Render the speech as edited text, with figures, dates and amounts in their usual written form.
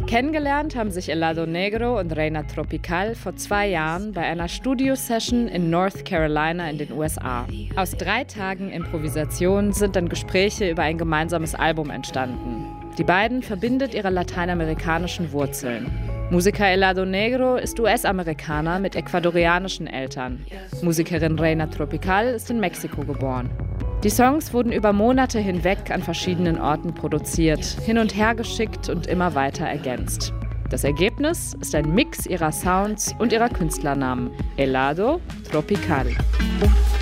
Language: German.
Kennengelernt haben sich Helado Negro und Reina Tropical vor 2 Jahren bei einer Studio-Session in North Carolina in den USA. Aus 3 Tagen Improvisation sind dann Gespräche über ein gemeinsames Album entstanden. Die beiden verbindet ihre lateinamerikanischen Wurzeln. Musiker Helado Negro ist US-Amerikaner mit ecuadorianischen Eltern. Musikerin Reina Tropical ist in Mexiko geboren. Die Songs wurden über Monate hinweg an verschiedenen Orten produziert, hin und her geschickt und immer weiter ergänzt. Das Ergebnis ist ein Mix ihrer Sounds und ihrer Künstlernamen: Helado Tropical.